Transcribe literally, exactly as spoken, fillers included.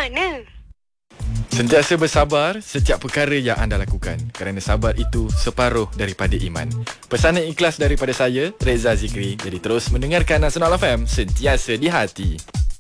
mana? Sentiasa bersabar setiap perkara yang anda lakukan, kerana sabar itu separuh daripada iman. Pesanan ikhlas daripada saya, Reza Zikri. Jadi terus mendengarkan Nasional F M, sentiasa di hati.